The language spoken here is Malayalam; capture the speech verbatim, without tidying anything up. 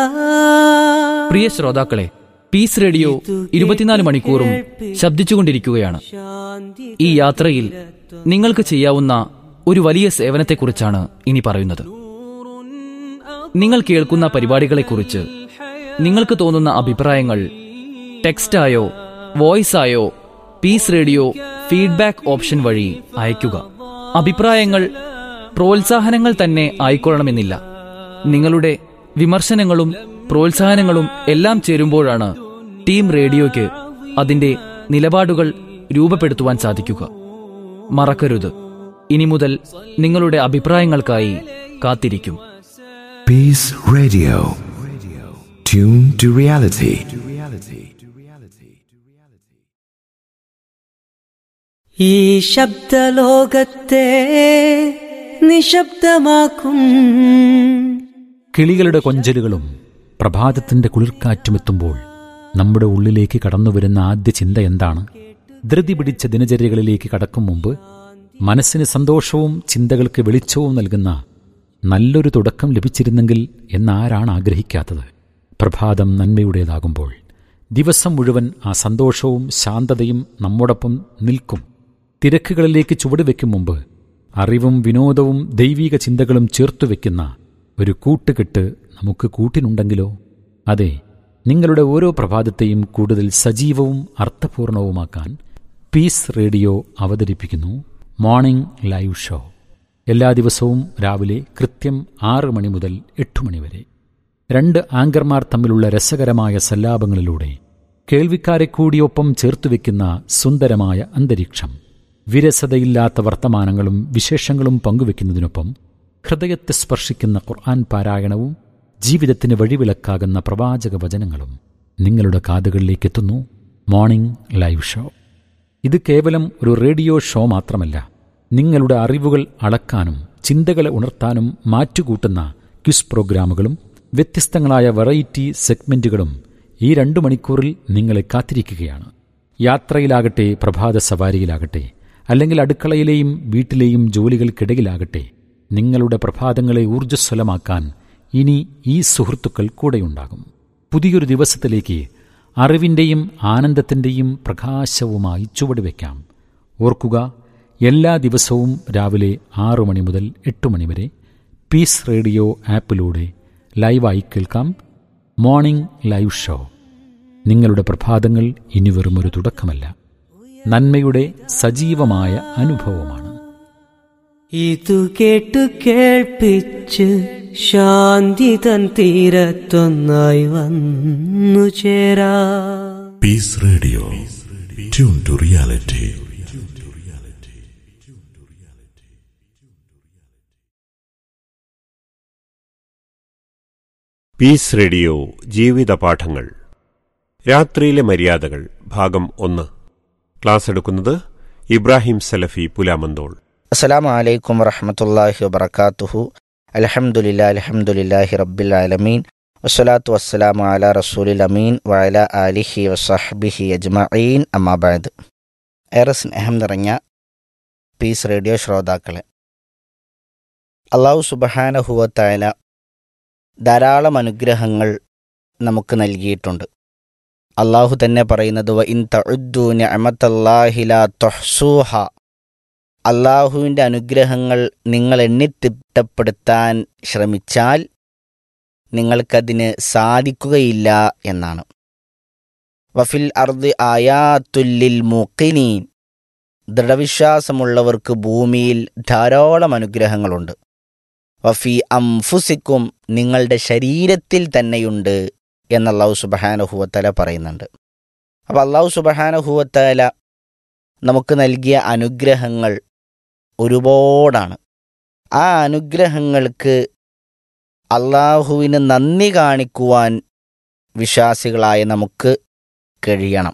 പ്രിയ ശ്രോതാക്കളെ, പീസ് റേഡിയോ ഇരുപത്തിനാല് മണിക്കൂറും ശബ്ദിച്ചുകൊണ്ടിരിക്കുകയാണ്. ഈ യാത്രയിൽ നിങ്ങൾക്ക് ചെയ്യാവുന്ന ഒരു വലിയ സേവനത്തെക്കുറിച്ചാണ് ഇനി പറയുന്നത്. നിങ്ങൾ കേൾക്കുന്ന പരിപാടികളെക്കുറിച്ച് നിങ്ങൾക്ക് തോന്നുന്ന അഭിപ്രായങ്ങൾ ടെക്സ്റ്റായോ വോയിസായോ പീസ് റേഡിയോ ഫീഡ്ബാക്ക് ഓപ്ഷൻ വഴി അയയ്ക്കുക. അഭിപ്രായങ്ങൾ പ്രോത്സാഹനങ്ങൾ തന്നെ ആയിക്കൊള്ളണമെന്നില്ല. നിങ്ങളുടെ വിമർശനങ്ങളും പ്രോത്സാഹനങ്ങളും എല്ലാം ചേരുമ്പോഴാണ് ടീം റേഡിയോയ്ക്ക് അതിന്റെ നിലപാടുകൾ രൂപപ്പെടുത്തുവാൻ സാധിക്കുക. മറക്കരുത്, ഇനി മുതൽ നിങ്ങളുടെ അഭിപ്രായങ്ങൾക്കായി കാത്തിരിക്കും. Peace Radio. Tune to reality. ഈ ശബ്ദലോകത്തെ നിശബ്ദമാക്കും കിളികളുടെ കൊഞ്ചലുകളും പ്രഭാതത്തിന്റെ കുളിർക്കാറ്റുമെത്തുമ്പോൾ നമ്മുടെ ഉള്ളിലേക്ക് കടന്നുവരുന്ന ആദ്യ ചിന്ത എന്താണ്? ധൃതി പിടിച്ച ദിനചര്യകളിലേക്ക് കടക്കും മുമ്പ് മനസ്സിന് സന്തോഷവും ചിന്തകൾക്ക് വെളിച്ചവും നൽകുന്ന നല്ലൊരു തുടക്കം ലഭിച്ചിരുന്നെങ്കിൽ എന്നാരാണ് ആഗ്രഹിക്കാത്തത്? പ്രഭാതം നന്മയുടേതാകുമ്പോൾ ദിവസം മുഴുവൻ ആ സന്തോഷവും ശാന്തതയും നമ്മോടൊപ്പം നിൽക്കും. തിരക്കുകളിലേക്ക് ചുവടുവെക്കും മുമ്പ് അറിവും വിനോദവും ദൈവിക ചിന്തകളും ചേർത്തുവെക്കുന്ന ഒരു കൂട്ടുകെട്ട് നമുക്ക് കൂട്ടിനുണ്ടെങ്കിലോ? അതെ, നിങ്ങളുടെ ഓരോ പ്രഭാതത്തെയും കൂടുതൽ സജീവവും അർത്ഥപൂർണവുമാക്കാൻ പീസ് റേഡിയോ അവതരിപ്പിക്കുന്നു മോർണിംഗ് ലൈവ് ഷോ. എല്ലാ ദിവസവും രാവിലെ കൃത്യം ആറ് മണി മുതൽ എട്ട് മണി വരെ രണ്ട് ആങ്കർമാർ തമ്മിലുള്ള രസകരമായ സല്ലാപങ്ങളിലൂടെ കേൾവിക്കാരെ കൂടിയൊപ്പം ചേർത്തുവെക്കുന്ന സുന്ദരമായ അന്തരീക്ഷം. വിരസതയില്ലാത്ത വർത്തമാനങ്ങളും വിശേഷങ്ങളും പങ്കുവെക്കുന്നതിനൊപ്പം ഹൃദയത്തെ സ്പർശിക്കുന്ന ഖുർആൻ പാരായണവും ജീവിതത്തിന് വഴിവിളക്കാകുന്ന പ്രവാചക വചനങ്ങളും നിങ്ങളുടെ കാതുകളിലേക്കെത്തുന്നു. Morning live show. ഇത് കേവലം ഒരു റേഡിയോ ഷോ മാത്രമല്ല, നിങ്ങളുടെ അറിവുകൾ അളക്കാനും ചിന്തകളെ ഉണർത്താനും മാറ്റുകൂട്ടുന്ന ക്വിസ് പ്രോഗ്രാമുകളും വ്യത്യസ്തങ്ങളായ വെറൈറ്റി സെഗ്മെന്റുകളും ഈ രണ്ടു മണിക്കൂറിൽ നിങ്ങളെ കാത്തിരിക്കുകയാണ്. യാത്രയിലാകട്ടെ, പ്രഭാത സവാരിയിലാകട്ടെ, അല്ലെങ്കിൽ അടുക്കളയിലെയും വീട്ടിലെയും ജോലികൾക്കിടയിലാകട്ടെ, നിങ്ങളുടെ പ്രഭാതങ്ങളെ ഊർജ്ജസ്വലമാക്കാൻ ഇനി ഈ സുഹൃത്തുക്കൾ കൂടെയുണ്ടാകും. പുതിയൊരു ദിവസത്തിലേക്ക് അറിവിൻ്റെയും ആനന്ദത്തിൻ്റെയും പ്രകാശവുമായി ചുവടുവെക്കാം. ഓർക്കുക, എല്ലാ ദിവസവും രാവിലെ ആറു മണി മുതൽ എട്ട് മണി വരെ പീസ് റേഡിയോ ആപ്പിലൂടെ ലൈവായി കേൾക്കാം. Morning live show. നിങ്ങളുടെ പ്രഭാതങ്ങൾ ഇനി വെറുമൊരു തുടക്കമല്ല, നന്മയുടെ സജീവമായ അനുഭവമാണ്. ഇതു കേട്ടു കേൾപ്പിച്ച് ശാന്തി തൻ തീരത്തൊന്നായി വന്നു ചേരാ. Piece radio. Tune to reality. Piece radio ജീവിത പാഠങ്ങൾ. രാത്രിയിലെ മര്യാദകൾ ഭാഗം ഒന്ന്. ക്ലാസ് എടുക്കുന്നത് ഇബ്രാഹിം സലഫി പുലാമന്തോൾ. അസ്സലാമു അലൈക്കും വറഹ്മത്തുള്ളാഹി വബറകാതുഹു. അൽഹംദുലില്ലാഹി അൽഹംദുലില്ലാഹി റബ്ബിൽ ആലമീൻ വസ്സലാത്തു വസ്സലാമു അലാ റസൂലിൽ അമീൻ വഅലാ ആലിഹി വസഹ്ബിഹി അജ്മഈൻ. അമ്മാ ബഅദ്. ഏറെ സ്നേഹം നിറഞ്ഞ പീസ് റേഡിയോ ശ്രോതാക്കളെ, അല്ലാഹു സുബ്ഹാനഹു വ തആല ധാരാളം അനുഗ്രഹങ്ങൾ നമുക്ക് നൽകിയിട്ടുണ്ട്. അള്ളാഹു തന്നെ പറയുന്നത് വ ഇൻ തഉദ്ദു നിഅമത്തല്ലാഹി ലാ തുഹ്സൂഹ. അള്ളാഹുവിൻ്റെ അനുഗ്രഹങ്ങൾ നിങ്ങൾ എണ്ണിത്തിട്ടപ്പെടുത്താൻ ശ്രമിച്ചാൽ നിങ്ങൾക്കതിന് സാധിക്കുകയില്ല എന്നാണ്. വഫിൽ അർദി ആയാത്തുല്ലിൽ മുഖിനീൻ. ദൃഢവിശ്വാസമുള്ളവർക്ക് ഭൂമിയിൽ ധാരാളം അനുഗ്രഹങ്ങളുണ്ട്. വഫി അംഫുസിക്കും, നിങ്ങളുടെ ശരീരത്തിൽ തന്നെയുണ്ട് എന്ന് അല്ലാഹു സുബ്ഹാനഹു വ തആല പറയുന്നുണ്ട്. അപ്പോൾ അല്ലാഹു സുബ്ഹാനഹു വ തആല നമുക്ക് നൽകിയ അനുഗ്രഹങ്ങൾ ഒരുപാടാണ്. ആ അനുഗ്രഹങ്ങൾക്ക് അള്ളാഹുവിന് നന്ദി കാണിക്കുവാൻ വിശ്വാസികളായ നമുക്ക് കഴിയണം.